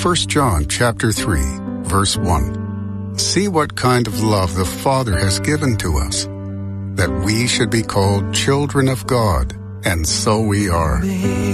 1 John chapter 3, verse 1. See what kind of love the Father has given to us, that we should be called children of God, and so we are.